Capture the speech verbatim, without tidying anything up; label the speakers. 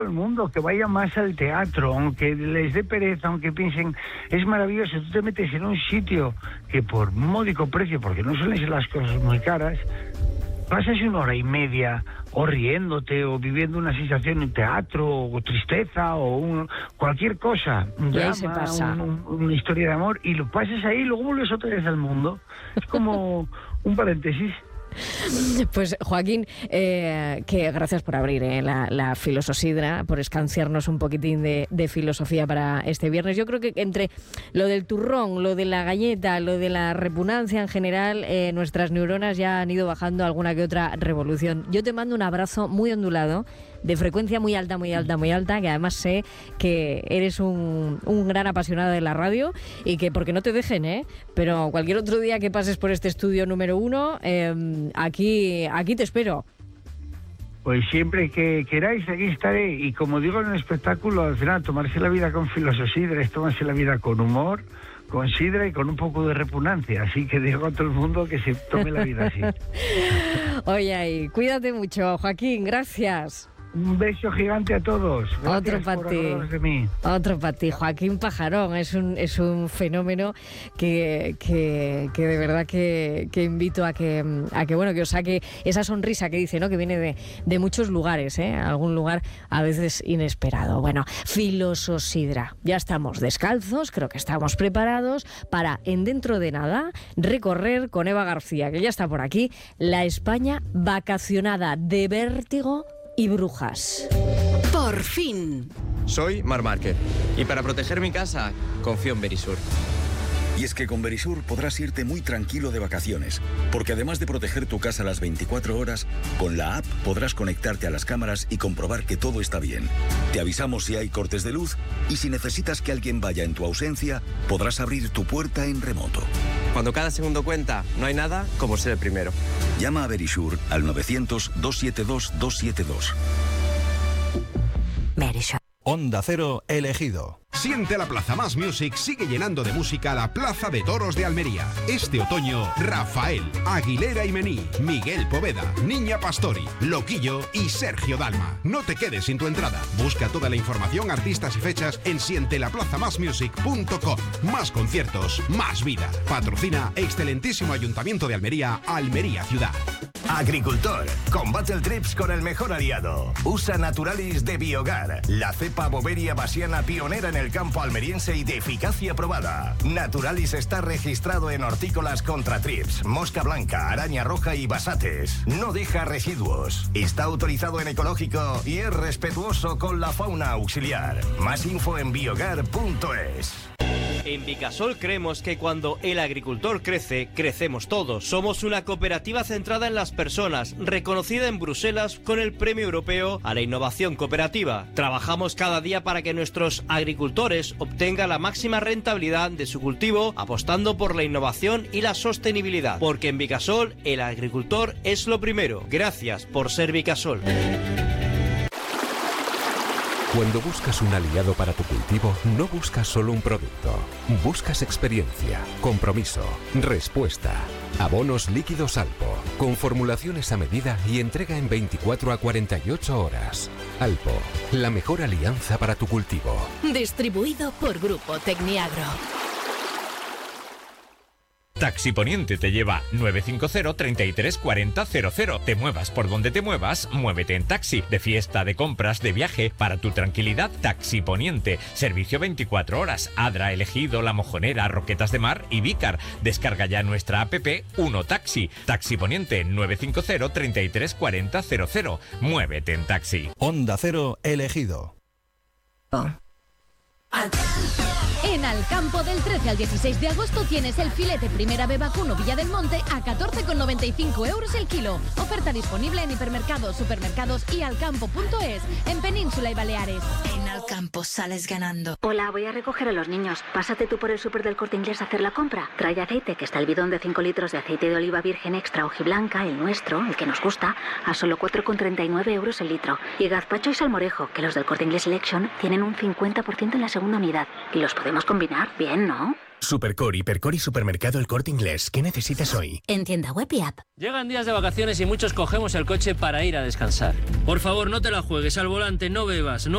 Speaker 1: el mundo que vaya más al teatro, aunque les dé pereza, aunque piensen, es maravilloso, tú te metes en un sitio que por módico precio, porque no suelen ser las cosas muy caras, pasas una hora y media o riéndote o viviendo una sensación en teatro o tristeza o un, cualquier cosa, un
Speaker 2: y
Speaker 1: drama,
Speaker 2: ahí se pasa.
Speaker 1: un, un, una historia de amor, y lo pasas ahí y luego vuelves otra vez al mundo. Es como un paréntesis.
Speaker 2: Pues Joaquín, eh, que gracias por abrir eh, la, la Filososidra, por escanciarnos un poquitín de, de filosofía para este viernes. Yo creo que entre lo del turrón, lo de la galleta, lo de la repugnancia en general, eh, nuestras neuronas ya han ido bajando alguna que otra revolución. Yo te mando un abrazo muy ondulado, de frecuencia muy alta, muy alta, muy alta, que además sé que eres un, un gran apasionado de la radio y que porque no te dejen, ¿eh? Pero cualquier otro día que pases por este estudio número uno, eh, aquí, aquí te espero.
Speaker 1: Pues siempre que queráis, aquí estaré. Y como digo en el espectáculo, al final, tomarse la vida con filososidra es tomarse la vida con humor, con sidra y con un poco de repugnancia. Así que digo a todo el mundo que se tome la vida así.
Speaker 2: Oye, ahí, cuídate mucho, Joaquín, gracias.
Speaker 1: Un beso gigante a todos. Gracias.
Speaker 2: Otro para ti.
Speaker 1: De mí.
Speaker 2: Otro para ti. Joaquín Pajarón es un, es un fenómeno que, que, que de verdad que, que invito a que, a que, bueno, que os saque esa sonrisa que dice, ¿no? Que viene de, de muchos lugares, ¿eh? Algún lugar a veces inesperado. Bueno, Filososidra. Ya estamos descalzos, creo que estamos preparados para, en dentro de nada, recorrer con Eva García, que ya está por aquí, la España vacacionada de vértigo y brujas.
Speaker 3: Por fin.
Speaker 4: Soy Marc Márquez y para proteger mi casa confío en Verisur.
Speaker 5: Y es que con Verisur podrás irte muy tranquilo de vacaciones, porque además de proteger tu casa las veinticuatro horas, con la app podrás conectarte a las cámaras y comprobar que todo está bien. Te avisamos si hay cortes de luz y si necesitas que alguien vaya en tu ausencia, podrás abrir tu puerta en remoto.
Speaker 4: Cuando cada segundo cuenta, no hay nada como ser el primero.
Speaker 5: Llama a Verisur al novecientos, doscientos setenta y dos, doscientos setenta y dos.
Speaker 3: Verisur.
Speaker 6: Onda Cero elegido. Siente la Plaza Más Music sigue llenando de música la Plaza de Toros de Almería. Este otoño, Rafael, Aguilera y Mení, Miguel Poveda, Niña Pastori, Loquillo y Sergio Dalma. No te quedes sin tu entrada. Busca toda la información, artistas y fechas en siente la plaza más music punto com. Más conciertos, más vida. Patrocina excelentísimo Ayuntamiento de Almería, Almería Ciudad.
Speaker 7: Agricultor, combate el trips con el mejor aliado. Usa Naturalis de Biogar, la cepa boveria basiana pionera en el campo almeriense y de eficacia probada. Naturalis está registrado en hortícolas contra trips, mosca blanca, araña roja y basates. No deja residuos. Está autorizado en ecológico y es respetuoso con la fauna auxiliar. Más info en biogar punto es.
Speaker 8: En Vicasol creemos que cuando el agricultor crece, crecemos todos. Somos una cooperativa centrada en las personas, reconocida en Bruselas con el Premio Europeo a la Innovación Cooperativa. Trabajamos cada día para que nuestros agricultores obtengan la máxima rentabilidad de su cultivo, apostando por la innovación y la sostenibilidad. Porque en Vicasol, el agricultor es lo primero. Gracias por ser Vicasol.
Speaker 9: Cuando buscas un aliado para tu cultivo, no buscas solo un producto. Buscas experiencia, compromiso, respuesta. Abonos líquidos Alpo, con formulaciones a medida y entrega en veinticuatro a cuarenta y ocho horas. Alpo, la mejor alianza para tu cultivo.
Speaker 3: Distribuido por Grupo Tecniagro.
Speaker 10: Taxi Poniente te lleva nueve cinco cero, treinta y tres, cuarenta, cero cero. Te muevas por donde te muevas, muévete en taxi. De fiesta, de compras, de viaje, para tu tranquilidad, Taxi Poniente. Servicio veinticuatro horas. Adra, Elegido, La Mojonera, Roquetas de Mar y Vícar. Descarga ya nuestra app Uno Taxi. Taxi Poniente nueve cinco cero, treinta y tres, cuarenta, cero cero. Muévete en taxi.
Speaker 6: Onda Cero elegido.
Speaker 3: Oh.
Speaker 11: En Alcampo del trece al dieciséis de agosto tienes el filete Primera B Vacuno Villa del Monte a catorce con noventa y cinco euros el kilo. Oferta disponible en hipermercados, supermercados y alcampo punto es en Península y Baleares.
Speaker 3: En Alcampo sales ganando.
Speaker 12: Hola, voy a recoger a los niños. Pásate tú por el súper del Corte Inglés a hacer la compra. Trae aceite, que está el bidón de cinco litros de aceite de oliva virgen extra hojiblanca, el nuestro, el que nos gusta, a solo cuatro con treinta y nueve euros el litro. Y gazpacho y salmorejo, que los del Corte Inglés Selection tienen un cincuenta por ciento en la segunda unidad. Y los podemos combinar bien, ¿no?
Speaker 13: Supercore, Hipercore y Supermercado El Corte Inglés. ¿Qué necesitas hoy?
Speaker 12: En tienda web y app.
Speaker 14: Llegan días de vacaciones y muchos cogemos el coche para ir a descansar. Por favor, no te la juegues al volante, no bebas, no